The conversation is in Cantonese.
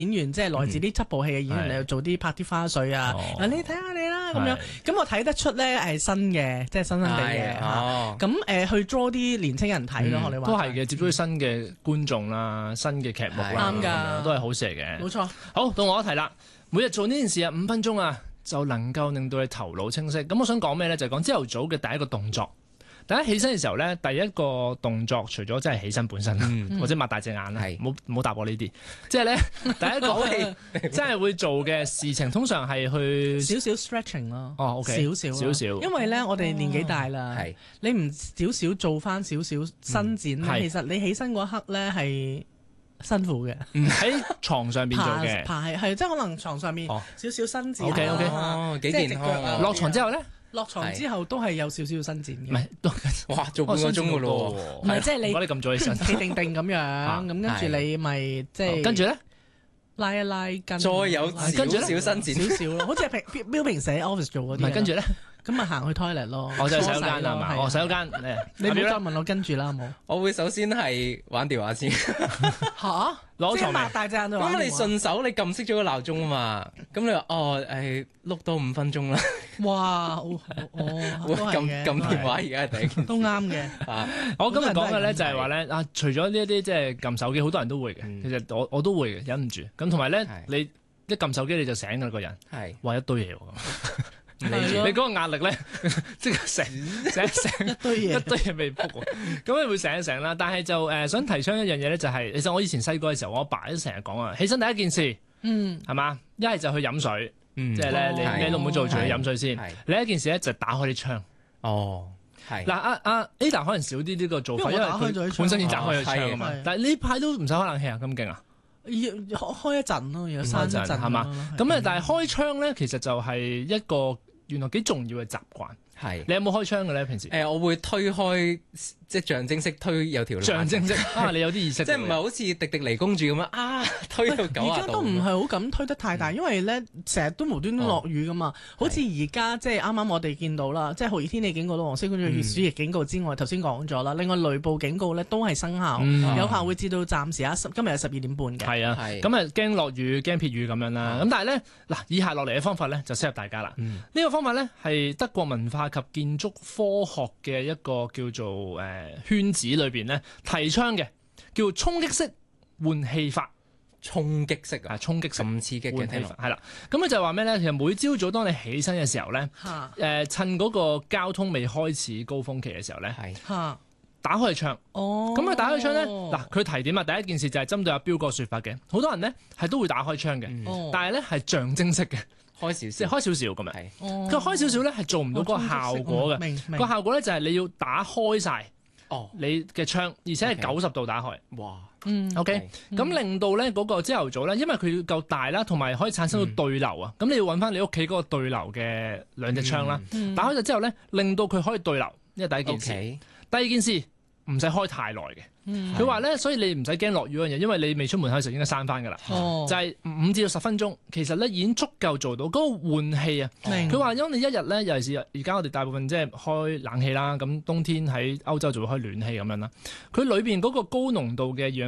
演員即係來自呢七部戲嘅演員嚟做啲拍啲花絮啊，嗱你睇下你啦咁樣，咁我睇得出咧係新嘅，即係新地嘅嚇。咁去 draw 啲年青人睇咯，我哋話都係嘅，接觸啲新嘅觀眾啦，新嘅劇目啦， 啱㗎， 都係好事嚟嘅。 冇錯。 好，到我一題啦，每日做呢件事啊，5分鐘啊，就能夠令到你頭腦清晰。咁我想講咩咧？就係講朝頭早嘅第一個動作。大家起身嘅時候咧，第一個動作除咗真係起身本身，或者擘大隻眼啦，冇答我呢啲。即係咧，第一個真係會做嘅事情，通常係去少少 stretching 咯。 哦 ，OK， 少少。 因為咧，我哋年紀大啦，你唔少少做翻少少伸展，其實你起身嗰刻咧係辛苦嘅。 喺床上邊做嘅， 係即係可能床上面少少伸展。 OK， 幾健康。 落床之後咧？ 落床之後都係有少少伸展嘅， 唔係，哇，做半個鐘噶咯喎， 唔係即係你咁早起身， 企定定咁樣，咁跟住你咪即係跟住咧拉一拉筋， 再有少少伸展少少咯，好似係標平時喺 office 做嗰啲。 唔係跟住咧， 咁咪行去 toilet 咯。 我就洗手間係嘛？我洗手間， 你唔好再問我跟住啦，好冇？ 我會首先係玩電話先。 嚇！攞床擘大隻眼都玩電話。 咁你順手你撳熄咗個鬧鐘啊嘛，咁你話碌多5分鐘啦。 哇！ 會撳電話而家係頂。 都啱嘅。 我今日講嘅咧就係話咧除咗呢一啲即係撳手機，好多人都會嘅。其實我都會嘅，忍唔住。咁同埋咧，你一撳手機你就醒㗎個人，話一堆嘢喎。你嗰個壓力咧，即係醒一堆嘢未卜喎，咁你會醒一醒啦。但係就想提倡一樣嘢咧，就係其實我以前細個嘅時候，我阿爸都成日講啊，起身第一件事，係嘛，一係就去飲水，即係咧你咩都唔好做，除咗飲水先。另一件事咧就打開啲窗。係嗱，阿 Ada 可能少啲呢個做法，因為佢本身已經打開咗窗啊嘛。但係呢排都唔使開冷氣啊，咁勁啊！ 開一陣咯，有閂一陣係嘛？咁但係開窗咧，其實就係一個原來幾重要嘅習慣。你有冇開窗嘅咧？平時我會推開，即係象徵式推有條象徵式你有啲意識， 即係唔係好似迪迪尼公主咁樣推到90度。 而家都唔係好敢推得太大，因為咧成日都無端端落雨噶嘛。好似而家即係啱啱我哋見到啦，即係酷熱天氣警告啦、黃色火災熱暑熱警告之外，頭先講咗啦。另外雷暴警告咧都係生效，有效會至到暫時今日係12點半嘅。 係啊，咁啊驚落雨驚撇雨咁樣啦。咁但係咧嗱，以下落嚟嘅方法咧就適合大家啦。呢個方法咧係德國文化及建築科學嘅一個叫做圈子裏邊咧提倡嘅，叫衝擊式換氣法。 衝擊式衝擊式咁刺激嘅聽法係啦。咁佢就話咩咧？其實每朝早當你起身嘅時候咧，趁嗰個交通未開始高峰期嘅時候咧，打開個窗。咁佢打開窗咧，嗱佢提點啊，第一件事就係針對阿彪個説法嘅，好多人咧係都會打開窗嘅，但係咧係象徵式嘅。開少少咁樣，佢開少少咧係做唔到嗰個效果嘅。個效果咧就係你要打開晒你嘅窗，而且係90度打開。 哇 ，OK，咁令到咧嗰個朝頭早咧，因為佢要夠大啦，同埋可以產生到對流啊。咁你要揾翻你屋企嗰個對流嘅兩隻窗啦。打開咗之後咧，令到佢可以對流，呢係第一件事。第二件事唔使開太耐嘅。佢話咧，所以你唔使驚落雨嗰樣嘢，因為你未出門口嘅時候應該閂翻噶啦。就係5至到10分鐘，其實咧已經足夠做到嗰個換氣啊。佢話因為你一日咧，尤其是而家我哋大部分即係開冷氣啦，咁冬天喺歐洲就會開暖氣咁樣啦。佢裏邊嗰個高濃度嘅氧